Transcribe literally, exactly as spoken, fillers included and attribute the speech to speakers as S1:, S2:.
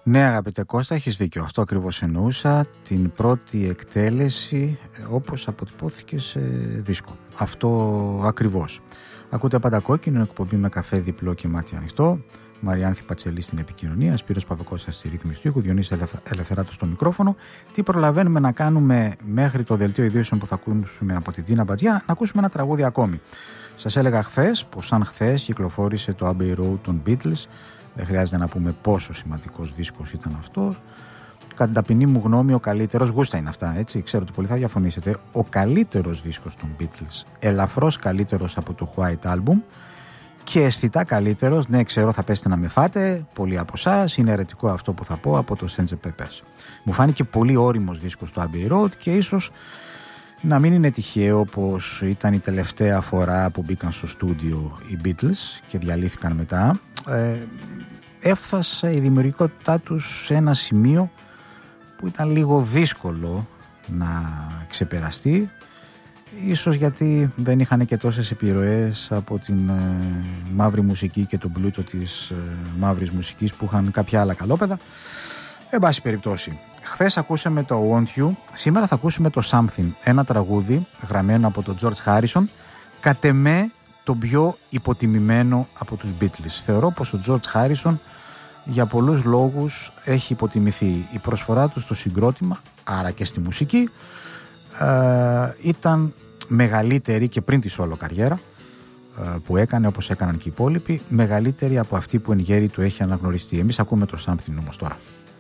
S1: Ναι, αγαπητέ Κώστα, έχεις δίκιο. Αυτό ακριβώς εννοούσα. Την πρώτη εκτέλεση όπως αποτυπώθηκε σε δίσκο. Αυτό ακριβώς. Ακούτε Πάντα Κόκκινο, εκπομπή με καφέ διπλό και μάτι ανοιχτό. Μαριάνθη Πατσελή στην επικοινωνία, Σπύρος Παπακώστας στη ρύθμιση του ήχου, Διονύσης Ελευθεράτου στο μικρόφωνο. Τι προλαβαίνουμε να κάνουμε μέχρι το δελτίο ειδήσεων που θα ακούσουμε από την Τίνα Μπατζιά? Να ακούσουμε ένα τραγούδι ακόμη. Σας έλεγα χθες πως σαν χθες κυκλοφόρησε το Abbey Road των Beatles. Δεν χρειάζεται να πούμε πόσο σημαντικός δίσκος ήταν αυτό. Κατά την ταπεινή μου γνώμη, ο καλύτερος, γούστα είναι αυτά, έτσι, ξέρω ότι πολλοί θα διαφωνήσετε, ο καλύτερος δίσκος των Beatles, ελαφρώς καλύτερος από το White Album και αισθητά καλύτερος, ναι, ξέρω θα πέσετε να με φάτε, πολλοί από εσάς, είναι αιρετικό αυτό που θα πω, από το σέρτζερτ Peppers. Μου φάνηκε πολύ όριμος δίσκος το Abbey Road και ίσως να μην είναι τυχαίο πως ήταν η τελευταία φορά που μπήκαν στο στούντιο οι Beatles και διαλύθηκαν μετά. Ε, έφτασε η δημιουργικότητά τους σε ένα σημείο που ήταν λίγο δύσκολο να ξεπεραστεί, ίσως γιατί δεν είχαν και τόσες επιρροές από την ε, μαύρη μουσική και τον πλούτο της ε, μαύρης μουσικής που είχαν κάποια άλλα καλόπαιδα. Εν πάση περιπτώσει, χθες ακούσαμε το Want You, σήμερα θα ακούσουμε το Something, ένα τραγούδι γραμμένο από τον George Harrison, κατ' εμέ το πιο υποτιμημένο από τους Beatles. Θεωρώ πως ο George Harrison για πολλούς λόγους έχει υποτιμηθεί. Η προσφορά του στο συγκρότημα, άρα και στη μουσική, ε, ήταν μεγαλύτερη και πριν τη solo καριέρα ε, που έκανε, όπως έκαναν και οι υπόλοιποι, μεγαλύτερη από αυτή που εν γέρει του έχει αναγνωριστεί. Εμείς ακούμε το Something όμως τώρα.